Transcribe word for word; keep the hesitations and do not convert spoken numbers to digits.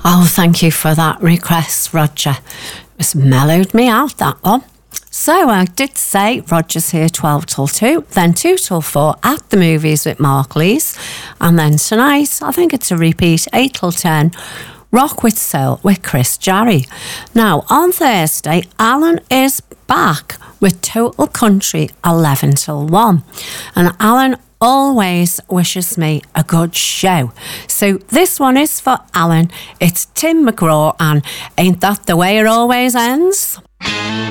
Oh, thank you for that request, Roger. It's mellowed me out, that one. So I did say Roger's here twelve till two, then two till four at the movies with Mark Lees. And then tonight, I think it's a repeat, eight till ten, Rock with Soul with Chris Jarry. Now, on Thursday, Alan is back with Total Country eleven till one. And Alan always wishes me a good show. So this one is for Alan. It's Tim McGraw and Ain't That the Way It Always Ends?